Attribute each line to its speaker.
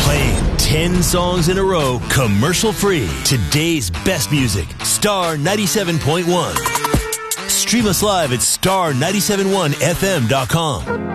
Speaker 1: Playing 10 songs in a row, commercial-free. Today's best music, Star 97.1. Stream us live at star971fm.com.